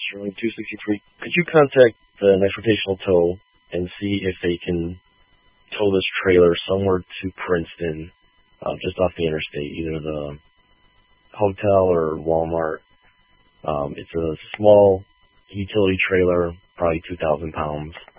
Sterling 263. Could you contact the Next Rotational Tow and see if they can tow this trailer somewhere to Princeton, just off the interstate, either the hotel or Walmart. It's a small utility trailer, probably 2,000 pounds.